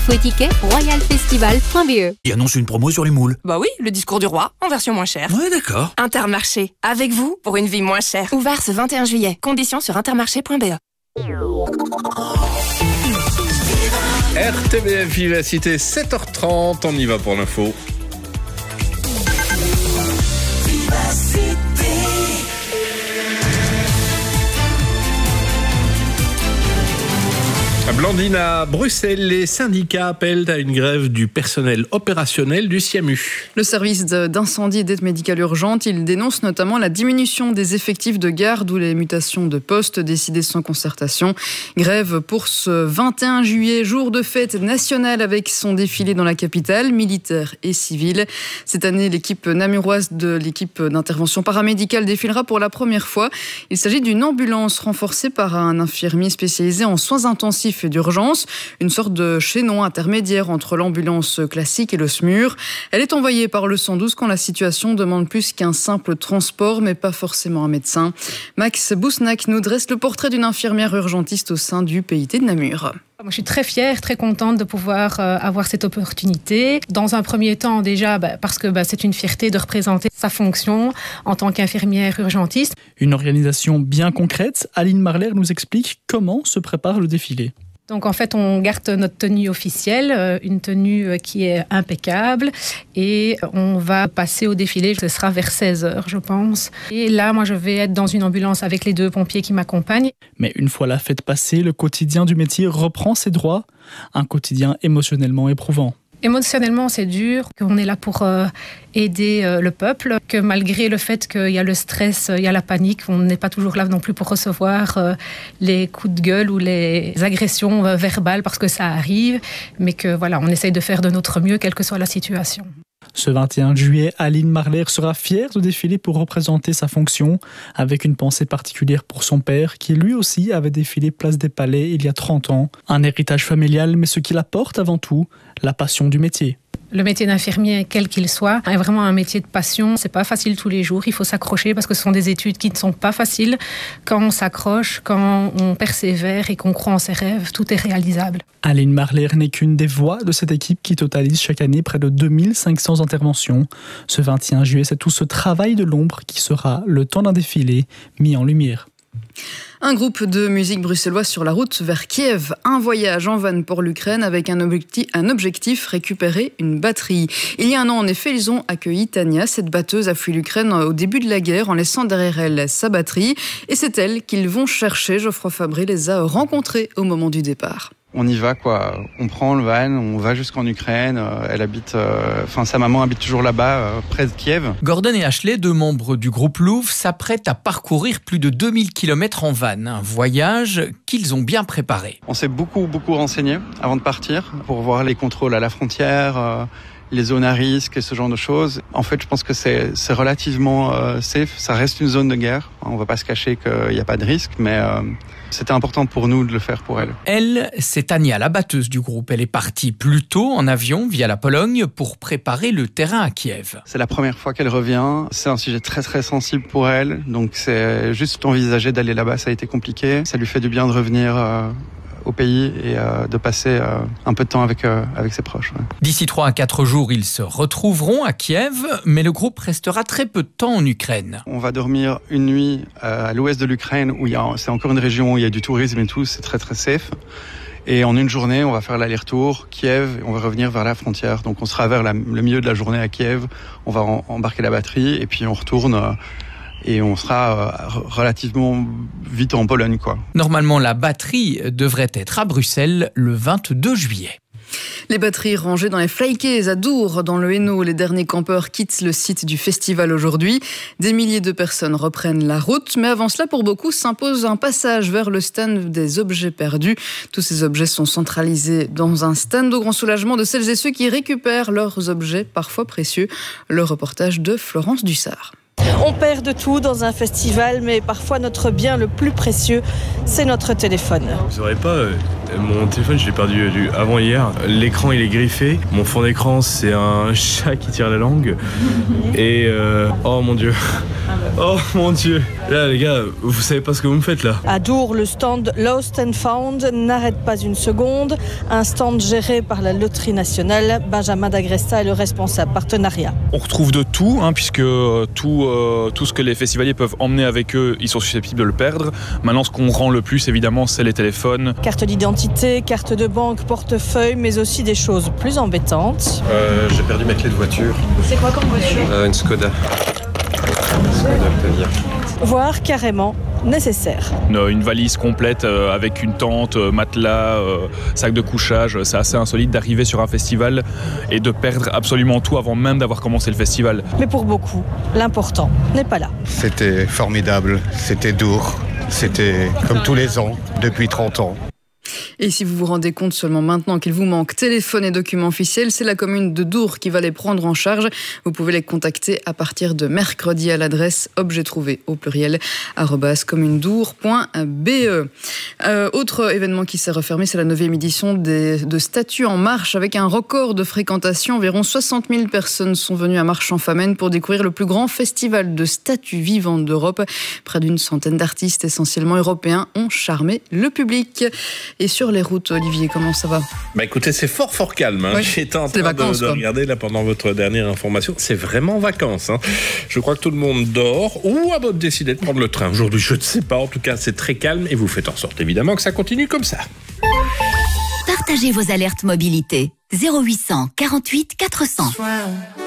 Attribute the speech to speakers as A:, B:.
A: Faux ticket, royalfestival.be.
B: Il annonce une promo sur les moules.
C: Bah oui, le discours du roi, en version moins chère.
B: Ouais, d'accord.
C: Intermarché, avec vous pour une vie moins chère. Ouvert ce 21 juillet. Conditions sur intermarché.be.
D: RTBF Vivacité, 7h30, on y va pour l'info. Blandine, à Bruxelles, les syndicats appellent à une grève du personnel opérationnel du SIAMU.
E: Le service d'incendie et d'aide médicale urgente, il dénonce notamment la diminution des effectifs de garde ou les mutations de postes décidées sans concertation. Grève pour ce 21 juillet, jour de fête nationale avec son défilé dans la capitale, militaire et civile. Cette année, l'équipe namuroise de l'équipe d'intervention paramédicale défilera pour la première fois. Il s'agit d'une ambulance renforcée par un infirmier spécialisé en soins intensifs et d'urgence, une sorte de chaînon intermédiaire entre l'ambulance classique et le SMUR. Elle est envoyée par le 112 quand la situation demande plus qu'un simple transport, mais pas forcément un médecin. Max Bousnac nous dresse le portrait d'une infirmière urgentiste au sein du PIT de Namur.
F: Moi, je suis très fière, très contente de pouvoir avoir cette opportunité. Dans un premier temps, déjà, parce que c'est une fierté de représenter sa fonction en tant qu'infirmière urgentiste.
G: Une organisation bien concrète. Aline Marler nous explique comment se prépare le défilé.
F: Donc en fait, on garde notre tenue officielle, une tenue qui est impeccable, et on va passer au défilé, ce sera vers 16h je pense. Et là, moi je vais être dans une ambulance avec les 2 pompiers qui m'accompagnent.
G: Mais une fois la fête passée, le quotidien du métier reprend ses droits, un quotidien émotionnellement éprouvant.
F: Émotionnellement, c'est dur, qu'on est là pour aider le peuple, que malgré le fait qu'il y a le stress, il y a la panique, on n'est pas toujours là non plus pour recevoir les coups de gueule ou les agressions verbales parce que ça arrive, mais que voilà, on essaye de faire de notre mieux, quelle que soit la situation.
G: Ce 21 juillet, Aline Marler sera fière de défiler pour représenter sa fonction, avec une pensée particulière pour son père, qui lui aussi avait défilé place des Palais il y a 30 ans. Un héritage familial, mais ce qui l'apporte avant tout, la passion du métier.
F: Le métier d'infirmier, quel qu'il soit, est vraiment un métier de passion. C'est pas facile tous les jours, il faut s'accrocher parce que ce sont des études qui ne sont pas faciles. Quand on s'accroche, quand on persévère et qu'on croit en ses rêves, tout est réalisable.
G: Aline Marler n'est qu'une des voix de cette équipe qui totalise chaque année près de 2500 interventions. Ce 21 juillet, c'est tout ce travail de l'ombre qui sera, le temps d'un défilé, mis en lumière.
E: Un groupe de musique bruxellois sur la route vers Kiev. Un voyage en van pour l'Ukraine avec un objectif, récupérer une batterie. Il y a un an, en effet, ils ont accueilli Tania. Cette batteuse a fui l'Ukraine au début de la guerre en laissant derrière elle sa batterie. Et c'est elle qu'ils vont chercher. Geoffroy Fabré les a rencontrés au moment du départ.
H: On y va, quoi. On prend le van, on va jusqu'en Ukraine. Elle habite, sa maman habite toujours là-bas, près de Kiev.
I: Gordon et Ashley, 2 membres du groupe Louvre, s'apprêtent à parcourir plus de 2000 km en van. Un voyage qu'ils ont bien préparé.
H: On s'est beaucoup renseigné avant de partir pour voir les contrôles à la frontière, les zones à risque et ce genre de choses. En fait, je pense que c'est relativement safe. Ça reste une zone de guerre. On va pas se cacher qu'il n'y a pas de risque, mais c'était important pour nous de le faire pour elle.
I: Elle, c'est Tania, la batteuse du groupe. Elle est partie plus tôt en avion via la Pologne pour préparer le terrain à Kiev.
H: C'est la première fois qu'elle revient. C'est un sujet très sensible pour elle. Donc c'est juste envisager d'aller là-bas, ça a été compliqué. Ça lui fait du bien de revenir au pays et de passer un peu de temps avec ses proches. Ouais.
I: D'ici 3 à 4 jours, ils se retrouveront à Kiev, mais le groupe restera très peu de temps en Ukraine.
H: On va dormir une nuit à l'ouest de l'Ukraine, où c'est encore une région où il y a du tourisme et tout, c'est très safe. Et en une journée, on va faire l'aller-retour Kiev et on va revenir vers la frontière. Donc on sera vers le milieu de la journée à Kiev, on va embarquer la batterie et puis on retourne... Et on sera relativement vite en Pologne, quoi.
I: Normalement, la batterie devrait être à Bruxelles le 22 juillet.
E: Les batteries rangées dans les flyquets à Dour, dans le Hainaut. Les derniers campeurs quittent le site du festival aujourd'hui. Des milliers de personnes reprennent la route. Mais avant cela, pour beaucoup, s'impose un passage vers le stand des objets perdus. Tous ces objets sont centralisés dans un stand au grand soulagement de celles et ceux qui récupèrent leurs objets, parfois précieux. Le reportage de Florence Dussard.
B: On perd de tout dans un festival, mais parfois notre bien le plus précieux, c'est notre téléphone.
J: Vous saurez pas, mon téléphone je l'ai perdu avant hier. L'écran il est griffé, mon fond d'écran c'est un chat qui tire la langue. Et oh mon dieu, oh mon dieu. Là les gars, vous savez pas ce que vous me faites là.
B: À Dour, le stand Lost and Found n'arrête pas une seconde. Un stand géré par la Loterie Nationale. Benjamin D'Agresta est le responsable partenariat.
K: On retrouve de tout, puisque tout ce que les festivaliers peuvent emmener avec eux, ils sont susceptibles de le perdre. Maintenant, ce qu'on rend le plus, évidemment, c'est les téléphones.
B: Carte d'identité, carte de banque, portefeuille, mais aussi des choses plus embêtantes.
L: J'ai perdu ma clé de voiture.
B: C'est quoi comme voiture ?
L: Une Skoda. Skoda Octavia.
B: Voire carrément nécessaire.
K: Une valise complète avec une tente, matelas, sac de couchage. C'est assez insolite d'arriver sur un festival et de perdre absolument tout avant même d'avoir commencé le festival.
B: Mais pour beaucoup, l'important n'est pas là.
M: C'était formidable, c'était Dour, c'était comme tous les ans, depuis 30 ans.
E: Et si vous vous rendez compte seulement maintenant qu'il vous manque téléphone et documents officiels, c'est la commune de Dour qui va les prendre en charge. Vous pouvez les contacter à partir de mercredi à l'adresse objet trouvé au pluriel @communedour.be. Autre événement qui s'est refermé, c'est la 9e édition de Statues en marche avec un record de fréquentation. Environ 60 000 personnes sont venues à Marche-en-Famenne pour découvrir le plus grand festival de statues vivantes d'Europe. Près d'une centaine d'artistes essentiellement européens ont charmé le public. Et sur les routes, Olivier, comment ça va ?
D: Écoutez, c'est fort calme.
E: Oui,
D: j'étais en train de regarder là pendant votre dernière information. C'est vraiment vacances. Je crois que tout le monde dort ou a décidé de prendre le train. Aujourd'hui, je ne sais pas. En tout cas, c'est très calme et vous faites en sorte évidemment que ça continue comme ça.
A: Partagez vos alertes mobilité. 0800 48 400.